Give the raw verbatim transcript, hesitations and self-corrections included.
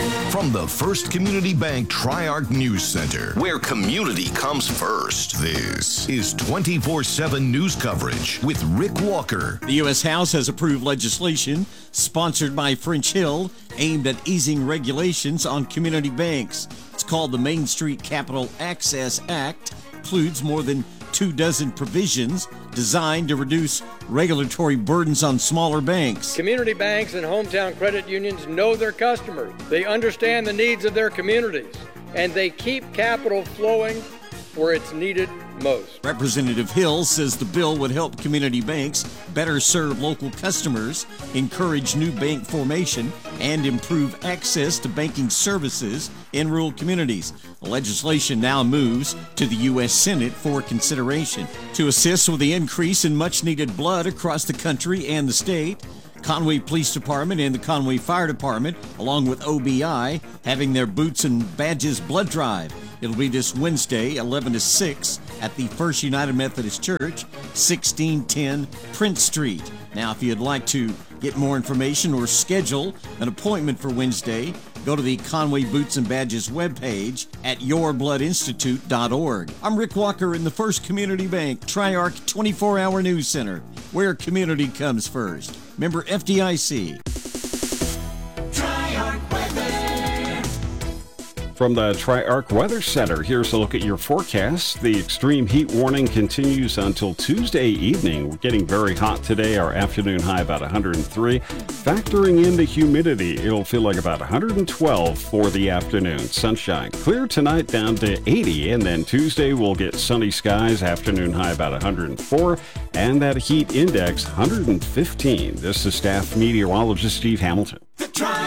From the First Community Bank Tri-Arc News Center, where community comes first, this is twenty-four seven news coverage with Rick Walker. The U S House has approved legislation sponsored by French Hill aimed at easing regulations on community banks. It's called the Main Street Capital Access Act. Includes more than two dozen provisions designed to reduce regulatory burdens on smaller banks. Community banks and hometown credit unions know their customers. They understand the needs of their communities, and they keep capital flowing where it's needed most. Representative Hill says the bill would help community banks better serve local customers, encourage new bank formation, and improve access to banking services in rural communities. The legislation now moves to the U S Senate for consideration. To assist with the increase in much-needed blood across the country and the state, Conway Police Department and the Conway Fire Department, along with O B I, having their Boots and Badges blood drive. It'll be this Wednesday, eleven to six, at the First United Methodist Church, sixteen ten Prince Street. Now, if you'd like to get more information or schedule an appointment for Wednesday, go to the Conway Boots and Badges webpage at your blood institute dot org. I'm Rick Walker in the First Community Bank Tri-Arc twenty-four hour News Center, where community comes first. Member F D I C. From the Tri-Arc Weather Center, here's a look at your forecast. The extreme heat warning continues until Tuesday evening. We're getting very hot today. Our afternoon high about one hundred three. Factoring in the humidity, it'll feel like about one hundred twelve for the afternoon. Sunshine clear tonight down to eighty, and then Tuesday we'll get sunny skies. Afternoon high about one hundred four, and that heat index one hundred fifteen. This is staff meteorologist Steve Hamilton.